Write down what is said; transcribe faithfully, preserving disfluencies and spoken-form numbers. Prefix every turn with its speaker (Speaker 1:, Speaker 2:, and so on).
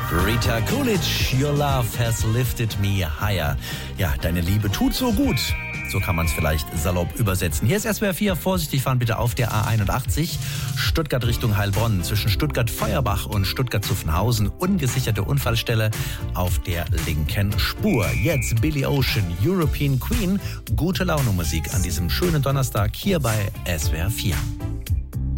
Speaker 1: Rita Coolidge, Your Love has lifted me higher. Ja, deine Liebe tut so gut. So kann man es vielleicht salopp übersetzen. Hier ist S W R vier. Vorsichtig fahren bitte auf der A einundachtzig. Stuttgart Richtung Heilbronn. Zwischen Stuttgart-Feuerbach und Stuttgart-Zuffenhausen. Ungesicherte Unfallstelle auf der linken Spur. Jetzt Billy Ocean, European Queen. Gute Laune Musik an diesem schönen Donnerstag hier bei S W R vier.